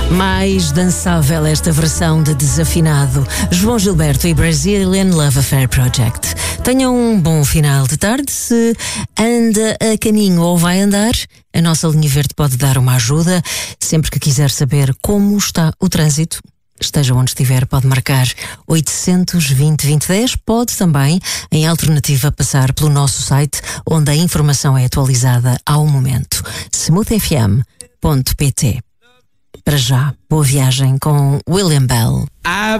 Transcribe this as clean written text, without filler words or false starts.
Mais dançável esta versão de Desafinado, João Gilberto e Brazilian Love Affair Project. Tenham um bom final de tarde. Se anda a caminho ou vai andar, a nossa linha verde pode dar uma ajuda. Sempre que quiser saber como está o trânsito, esteja onde estiver, pode marcar 820-2010. Pode também, em alternativa, passar pelo nosso site, onde a informação é atualizada ao momento. smoothfm.pt. Para já, boa viagem com William Bell.